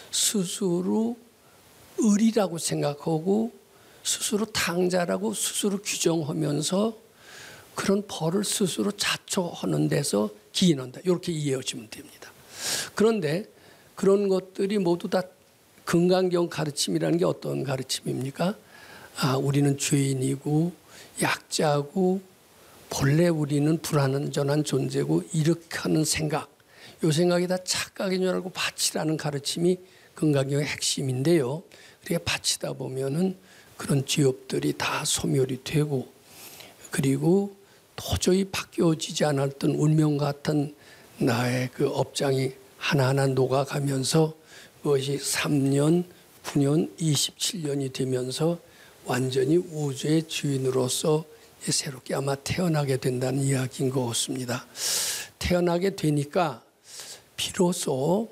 스스로 의리라고 생각하고 스스로 당자라고 스스로 규정하면서 그런 벌을 스스로 자초하는 데서 기인한다. 이렇게 이해하시면 됩니다. 그런데 그런 것들이 모두 다 금강경 가르침이라는 게 어떤 가르침입니까? 우리는 죄인이고 약자고 본래 우리는 불완전한 존재고 이렇게 하는 생각, 이 생각이 다 착각인 줄 알고 바치라는 가르침이 금강경의 핵심인데요. 그렇게 바치다 보면은 그런 죄업들이 다 소멸이 되고, 그리고 도저히 바뀌어지지 않았던 운명 같은 나의 그 업장이 하나하나 녹아가면서 그것이 3년, 9년, 27년이 되면서 완전히 우주의 주인으로서 새롭게 아마 태어나게 된다는 이야기인 것 같습니다. 태어나게 되니까 비로소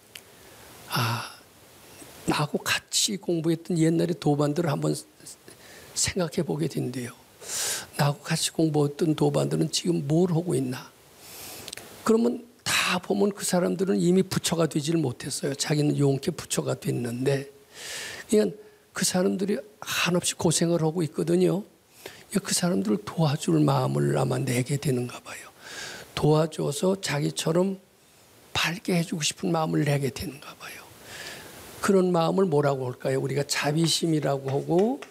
나하고 같이 공부했던 옛날의 도반들을 한번 생각해 보게 된대요. 나하고 같이 공부했던 도반들은 지금 뭘 하고 있나? 그러면 다 보면 그 사람들은 이미 부처가 되지를 못했어요. 자기는 용케 부처가 됐는데, 그냥 그 사람들이 한없이 고생을 하고 있거든요. 그 사람들을 도와줄 마음을 아마 내게 되는가 봐요. 도와줘서 자기처럼 밝게 해주고 싶은 마음을 내게 되는가 봐요. 그런 마음을 뭐라고 할까요? 우리가 자비심이라고 하고,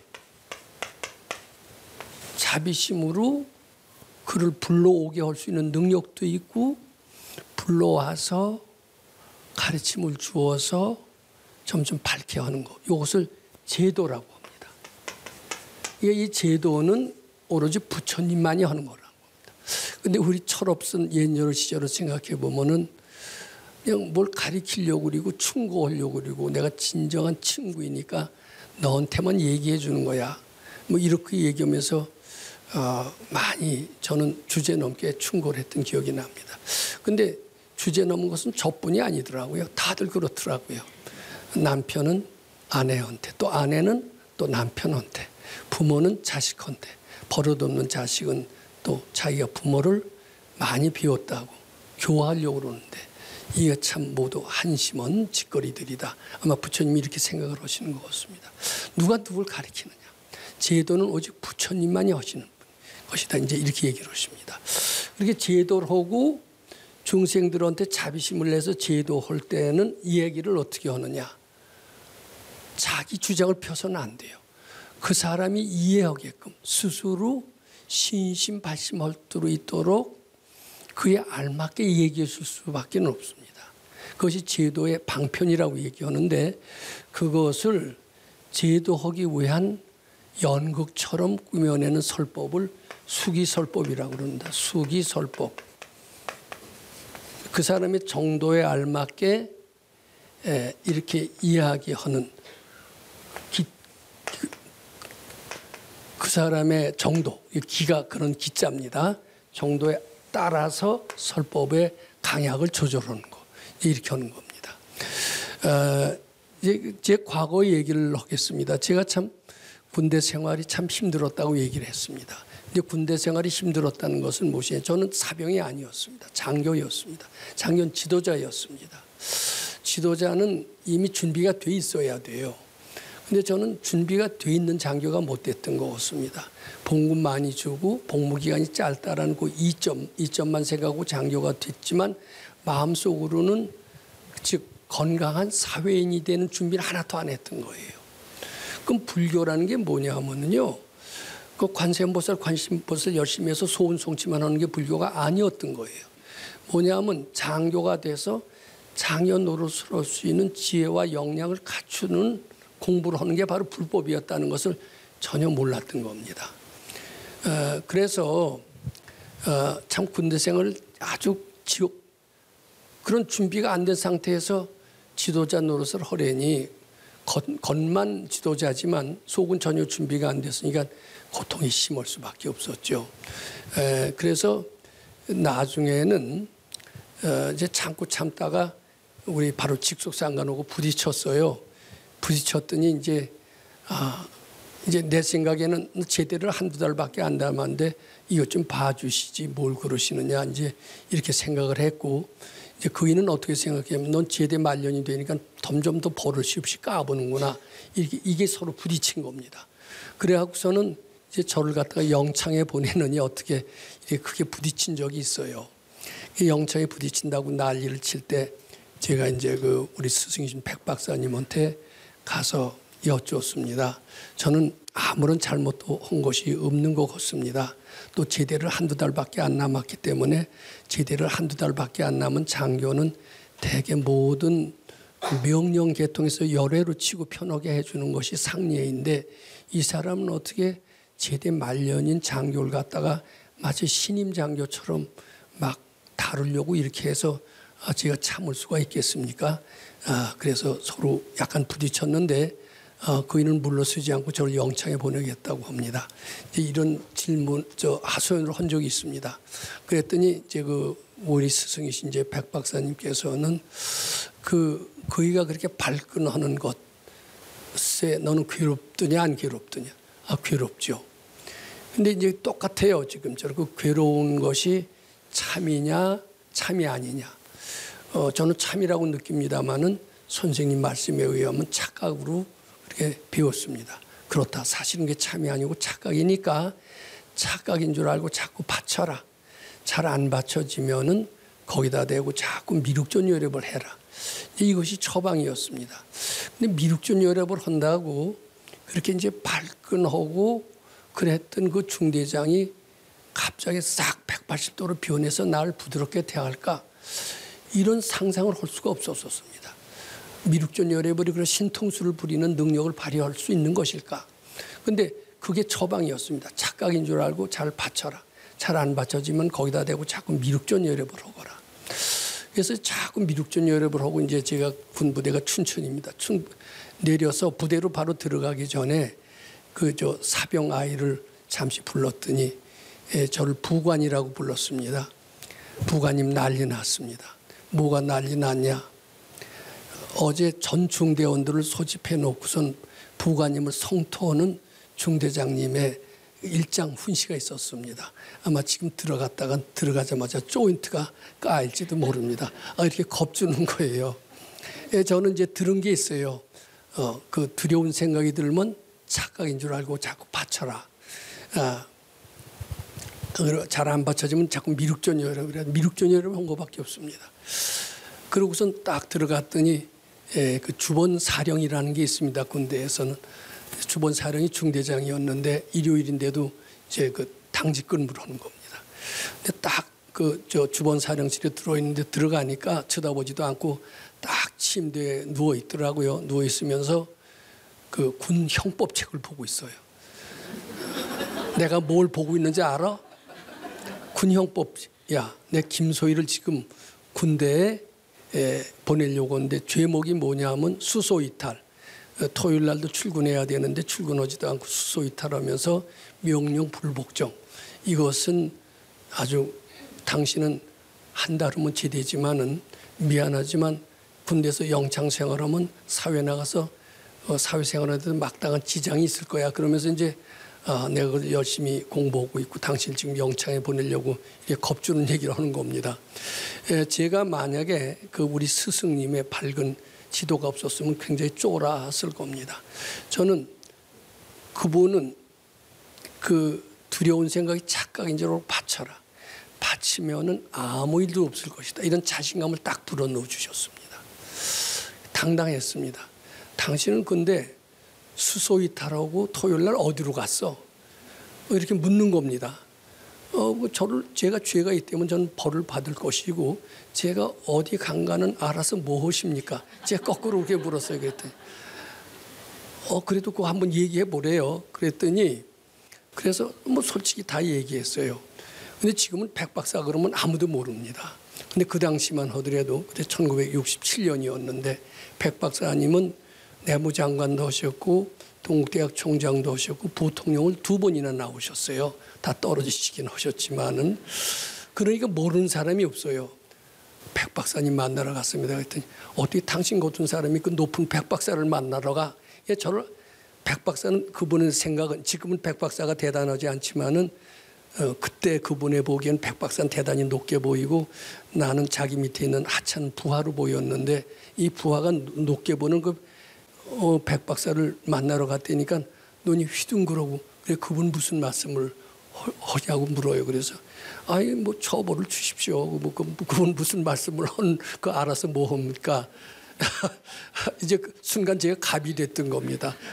자비심으로 그를 불러오게 할 수 있는 능력도 있고, 불러와서 가르침을 주어서 점점 밝게 하는 것, 이것을 제도라고 합니다. 이 제도는 오로지 부처님만이 하는 거라고 합니다. 그런데 우리 철없은 옛날 시절을 생각해 보면은 그냥 뭘 가르치려고 그리고 충고하려고 그리고 내가 진정한 친구이니까 너한테만 얘기해 주는 거야. 뭐 이렇게 얘기하면서 많이 저는 주제넘게 충고를 했던 기억이 납니다. 근데 주제 넘은 것은 저뿐이 아니더라고요. 다들 그렇더라고요. 남편은 아내한테, 또 아내는 또 남편한테, 부모는 자식한테, 버릇없는 자식은 또 자기가 부모를 많이 비웠다고 교화하려고 그러는데, 이게 참 모두 한심한 짓거리들이다. 아마 부처님이 이렇게 생각을 하시는 것 같습니다. 누가 누굴 가르치느냐? 제도는 오직 부처님만이 하시는 것이다. 이제 이렇게 얘기를 하십니다. 그렇게 제도를 하고 중생들한테 자비심을 내서 제도할 때는 이 얘기를 어떻게 하느냐? 자기 주장을 펴서는 안 돼요. 그 사람이 이해하게끔 스스로 신심발심할 수 있도록 그에 알맞게 얘기해 줄 수밖에 없습니다. 그것이 제도의 방편이라고 얘기하는데, 그것을 제도하기 위한 연극처럼 꾸며내는 설법을 수기설법이라고 그럽니다. 수기설법. 그 사람의 정도에 알맞게 이렇게 이야기하는 그 사람의 정도, 기가 그런 기자입니다. 정도에 따라서 설법의 강약을 조절하는 거, 이렇게 하는 겁니다. 이제 제 과거 얘기를 하겠습니다. 제가 참 군대 생활이 참 힘들었다고 얘기를 했습니다. 근데 군대 생활이 힘들었다는 것은 무엇이에요? 저는 사병이 아니었습니다. 장교였습니다. 장교는 지도자였습니다. 지도자는 이미 준비가 돼 있어야 돼요. 근데 저는 준비가 돼 있는 장교가 못 됐던 것 같습니다. 봉급 많이 주고 복무기간이 짧다라는 그 이점만 생각하고 장교가 됐지만, 마음속으로는 즉 건강한 사회인이 되는 준비를 하나도 안 했던 거예요. 그럼 불교라는 게 뭐냐 하면요, 그 관세음보살, 관심보살 열심히 해서 소은송치만 하는 게 불교가 아니었던 거예요. 뭐냐 하면 장교가 돼서 장여 노릇을 할 수 있는 지혜와 역량을 갖추는 공부를 하는 게 바로 불법이었다는 것을 전혀 몰랐던 겁니다. 그래서 참 군대 생활을 아주 그런 준비가 안 된 상태에서 지도자 노릇을 하려니 겉만 지도자지만 속은 전혀 준비가 안 됐으니까 고통이 심할 수밖에 없었죠. 그래서 나중에는 이제 참다가 우리 바로 직속상관하고 부딪혔어요. 부딪혔더니 이제 내 생각에는 제대를 한두 달밖에 안 남았는데 이것 좀 봐주시지 뭘 그러시느냐 이제 이렇게 생각을 했고, 이제 그이는 어떻게 생각하냐면 넌 제대 말년이 되니까 점점 더 버릇이 없이 까보는구나. 이게 서로 부딪힌 겁니다. 그래갖고서는 이제 저를 갖다가 영창에 보내느니 어떻게 이렇게 크게 부딪힌 적이 있어요. 이 영창에 부딪힌다고 난리를 칠 때 제가 이제 그 우리 스승이신 백 박사님한테 가서 여쭈었습니다. 저는 아무런 잘못도 한 것이 없는 것 같습니다. 또 제대를 한두 달밖에 안 남았기 때문에 제대를 한두 달밖에 안 남은 장교는 대개 모든 명령 계통에서 열애로 치고 편하게 해주는 것이 상례인데 이 사람은 어떻게 제대 말년인 장교를 갖다가 마치 신임 장교처럼 막 다루려고 이렇게 해서 제가 참을 수가 있겠습니까? 그래서 서로 약간 부딪혔는데 그이는 물러서지 않고 저를 영창에 보내겠다고 합니다. 이제 이런 질문 하소연을 한 적이 있습니다. 그랬더니 이제 그 우리 스승이신 이제 백 박사님께서는 그이가 그렇게 발끈하는 것에 너는 괴롭더냐 안 괴롭더냐? 괴롭죠. 근데 이제 똑같아요. 지금 저렇게 괴로운 것이 참이냐 참이 아니냐. 저는 참이라고 느낍니다만은 선생님 말씀에 의하면 착각으로 그렇게 배웠습니다. 그렇다. 사실은 그게 참이 아니고 착각이니까 착각인 줄 알고 자꾸 받쳐라. 잘 안 받쳐지면은 거기다 대고 자꾸 미륵존여랩을 해라. 이것이 처방이었습니다. 근데 미륵존여랩을 한다고 그렇게 이제 발끈하고 그랬던 그 중대장이 갑자기 싹 180도로 변해서 나를 부드럽게 대할까? 이런 상상을 할 수가 없었습니다. 미륵존여랩이 그런 신통수를 부리는 능력을 발휘할 수 있는 것일까? 근데 그게 처방이었습니다. 착각인 줄 알고 잘 받쳐라. 잘 안 받쳐지면 거기다 대고 자꾸 미륵존여랩을 하거라. 그래서 자꾸 미륵존여랩을 하고 이제 제가 군부대가 춘천입니다. 내려서 부대로 바로 들어가기 전에 사병 아이를 잠시 불렀더니 저를 부관이라고 불렀습니다. 부관님 난리 났습니다. 뭐가 난리 났냐? 어제 전 중대원들을 소집해 놓고선 부관님을 성토하는 중대장님의 일장 훈시가 있었습니다. 아마 지금 들어가자마자 조인트가 까일지도 모릅니다. 이렇게 겁주는 거예요. 저는 이제 들은 게 있어요. 그 두려운 생각이 들면 착각인 줄 알고 자꾸 받쳐라. 잘 안 받쳐지면 자꾸 미륵존여랩 그래. 미륵존여랩 한 거밖에 없습니다. 그러고선 딱 들어갔더니 그 주본 사령이라는 게 있습니다. 군대에서는 주본 사령이 중대장이었는데 일요일인데도 이제 그 당직 근무를 하는 겁니다. 근데 딱 주본 사령실에 들어있는데 들어가니까 쳐다보지도 않고 딱 침대에 누워 있더라고요. 누워 있으면서 그 군 형법책을 보고 있어요. 내가 뭘 보고 있는지 알아? 군 형법. 야, 내 김소희를 지금 군대에 보내려고 하는데 죄목이 뭐냐면 수소이탈. 토요일 날도 출근해야 되는데 출근하지도 않고 수소이탈하면서 명령 불복종. 이것은 아주 당신은 한 달 후면 제대지만은 미안하지만 군대에서 영창 생활하면 사회 나가서 사회생활에도 막당한 지장이 있을 거야. 그러면서 이제 내가 열심히 공부하고 있고 당신 지금 영창에 보내려고 이렇게 겁주는 얘기를 하는 겁니다. 제가 만약에 그 우리 스승님의 밝은 지도가 없었으면 굉장히 쫄았을 겁니다. 저는 그분은 그 두려운 생각이 착각인 줄 알고 받쳐라. 받치면은 아무 일도 없을 것이다. 이런 자신감을 딱 불어넣어 주셨습니다. 당당했습니다. 당신은 근데 수소이탈하고 토요일 날 어디로 갔어? 이렇게 묻는 겁니다. 제가 죄가 있다면 저는 벌을 받을 것이고 제가 어디 간가는 알아서 뭐 하십니까? 제가 거꾸로 그렇게 물었어요. 그랬더니 그래도 그거 한번 얘기해 보래요. 그랬더니 그래서 뭐 솔직히 다 얘기했어요. 근데 지금은 백 박사 그러면 아무도 모릅니다. 근데 그 당시만 하더라도 그때 1967년이었는데 백 박사님은 내무장관도 하셨고 동국대학 총장도 하셨고 부통령을 2번이나 나오셨어요. 다 떨어지시긴 하셨지만은 그러니까 모르는 사람이 없어요. 백 박사님 만나러 갔습니다. 그랬더니 어떻게 당신 같은 사람이 그 높은 백 박사를 만나러 가? 저를 백 박사는 그분의 생각은 지금은 백 박사가 대단하지 않지만은 그때 그분의 보기엔 백 박사는 대단히 높게 보이고 나는 자기 밑에 있는 하찮은 부하로 보였는데 이 부하가 높게 보는 백 박사를 만나러 갔다니까 눈이 휘둥그러고 그래 그분 무슨 말씀을 하냐고 물어요. 그래서 아이 뭐 처벌을 주십시오. 그분 무슨 말씀을 그 알아서 뭐 합니까? 이제 순간 제가 갑이 됐던 겁니다.